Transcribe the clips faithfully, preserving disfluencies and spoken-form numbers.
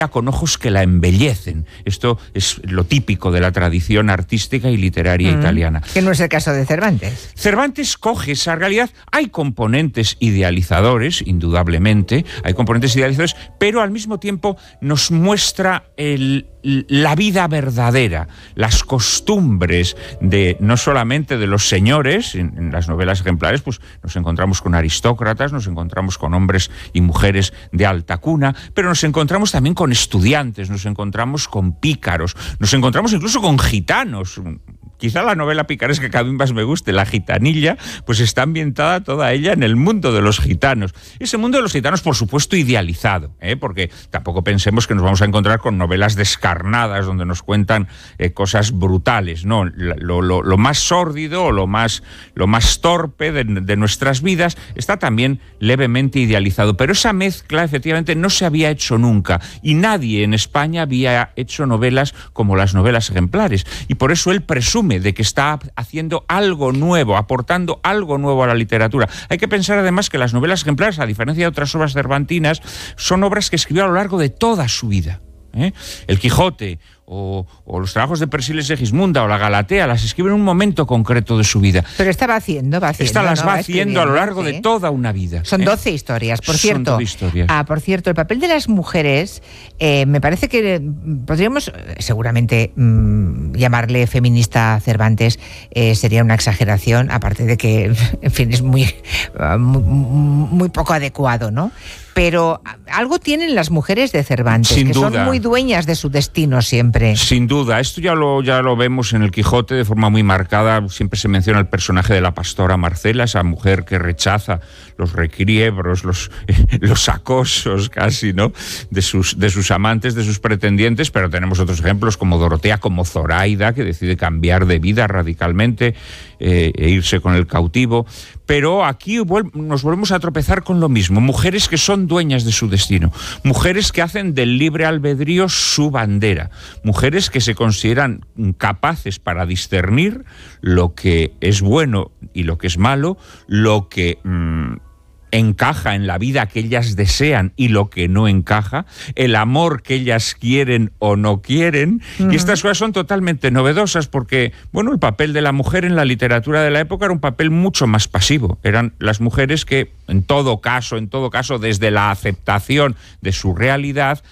con ojos que la embellecen. Esto es lo típico de la tradición artística y literaria mm, italiana. Que no es el caso de Cervantes. Cervantes coge esa realidad. Hay componentes idealizadores, indudablemente, hay componentes idealizadores, pero al mismo tiempo nos muestra el, la vida verdadera, las costumbres de no solamente de los señores. En, en las novelas ejemplares pues nos encontramos con aristócratas, nos encontramos con hombres y mujeres de alta cuna, pero nos encontramos también con estudiantes, nos encontramos con pícaros, nos encontramos incluso con gitanos. Quizá la novela picaresca que a mí más me guste, La gitanilla, pues está ambientada toda ella en el mundo de los gitanos. Ese mundo de los gitanos, por supuesto, idealizado, ¿eh? Porque tampoco pensemos que nos vamos a encontrar con novelas descarnadas donde nos cuentan eh, cosas brutales. No, lo, lo, lo más sórdido o lo más, lo más torpe de, de nuestras vidas está también levemente idealizado. Pero esa mezcla, efectivamente, no se había hecho nunca. Y nadie en España había hecho novelas como las novelas ejemplares. Y por eso él presume de que está haciendo algo nuevo, aportando algo nuevo a la literatura. Hay que pensar además que las novelas ejemplares, a diferencia de otras obras cervantinas, son obras que escribió a lo largo de toda su vida. ¿Eh? El Quijote o, o los trabajos de Persiles de Gismunda o la Galatea las escribe en un momento concreto de su vida. Pero estaba haciendo, va haciendo. Esta las ¿no? va va haciendo a lo largo sí. de toda una vida. Son ¿eh? doce historias, por Son cierto. doce historias. Ah, por cierto, el papel de las mujeres, eh, me parece que podríamos, seguramente, mmm, llamarle feminista a Cervantes eh, sería una exageración, aparte de que, en fin, es muy, uh, muy, muy poco adecuado, ¿no? Pero algo tienen las mujeres de Cervantes, Sin que duda. son muy dueñas de su destino siempre. Sin duda, esto ya lo, ya lo vemos en el Quijote de forma muy marcada. Siempre se menciona el personaje de la pastora Marcela, esa mujer que rechaza los requiebros, los, los acosos casi, ¿no? De sus, de sus amantes, de sus pretendientes, pero tenemos otros ejemplos como Dorotea, como Zoraida, que decide cambiar de vida radicalmente eh, e irse con el cautivo. Pero aquí nos volvemos a tropezar con lo mismo. Mujeres que son dueñas de su destino. Mujeres que hacen del libre albedrío su bandera. Mujeres que se consideran capaces para discernir lo que es bueno y lo que es malo, lo que Mmm, encaja en la vida que ellas desean y lo que no encaja, el amor que ellas quieren o no quieren, uh-huh. y estas cosas son totalmente novedosas porque, bueno, el papel de la mujer en la literatura de la época era un papel mucho más pasivo. Eran las mujeres que, en todo caso, en todo caso, desde la aceptación de su realidad,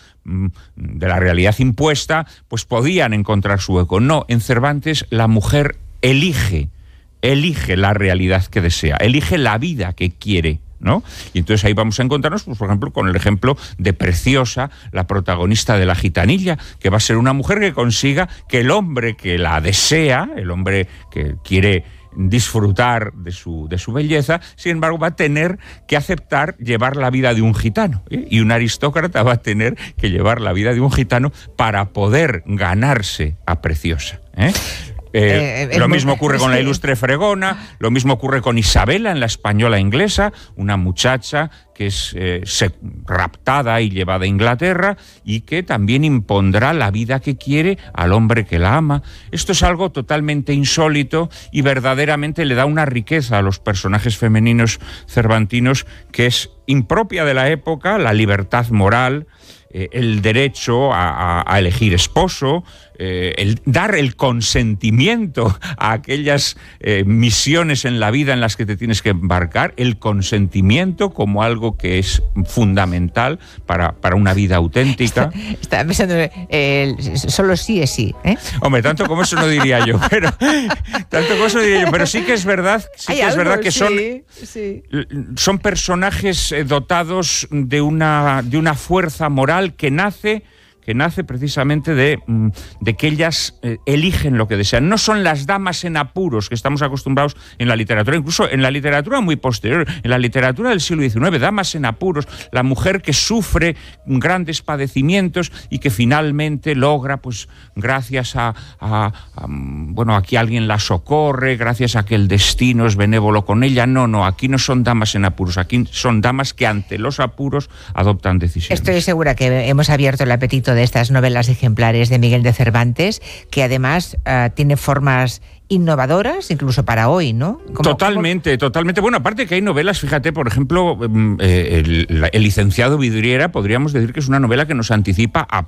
de la realidad impuesta, pues podían encontrar su eco. No, en Cervantes la mujer elige, elige la realidad que desea, elige la vida que quiere, ¿no? Y entonces ahí vamos a encontrarnos, pues, por ejemplo, con el ejemplo de Preciosa, la protagonista de La gitanilla, que va a ser una mujer que consiga que el hombre que la desea, el hombre que quiere disfrutar de su, de su belleza, sin embargo va a tener que aceptar llevar la vida de un gitano, ¿eh? Y un aristócrata va a tener que llevar la vida de un gitano para poder ganarse a Preciosa, ¿eh? Eh, eh, lo mismo ocurre con la ilustre Fregona, lo mismo ocurre con Isabela en la española inglesa, una muchacha que es eh, se, raptada y llevada a Inglaterra y que también impondrá la vida que quiere al hombre que la ama. Esto es algo totalmente insólito y verdaderamente le da una riqueza a los personajes femeninos cervantinos que es impropia de la época, la libertad moral, eh, el derecho a, a, a elegir esposo, eh, el dar el consentimiento a aquellas eh, misiones en la vida en las que te tienes que embarcar, el consentimiento como algo que es fundamental para, para una vida auténtica. Estaba pensando, eh, solo sí es sí, ¿eh? Hombre, tanto como eso no diría yo, pero tanto como eso no diría yo, pero sí que es verdad, sí que es algo, verdad que sí, son, sí. son personajes dotados de una, de una fuerza moral que nace que nace precisamente de, de que ellas eh, eligen lo que desean. No son las damas en apuros que estamos acostumbrados en la literatura, incluso en la literatura muy posterior, en la literatura del siglo diecinueve, damas en apuros, la mujer que sufre grandes padecimientos y que finalmente logra, pues gracias a, a, a bueno, aquí alguien la socorre, gracias a que el destino es benévolo con ella. No, no, aquí no son damas en apuros, aquí son damas que ante los apuros adoptan decisiones. Estoy segura que hemos abierto el apetito de estas novelas ejemplares de Miguel de Cervantes, que además uh, tiene formas innovadoras, incluso para hoy, ¿no? Como, totalmente, como... totalmente. Bueno, aparte que hay novelas, fíjate, por ejemplo, eh, el, el licenciado Vidriera, podríamos decir que es una novela que nos anticipa a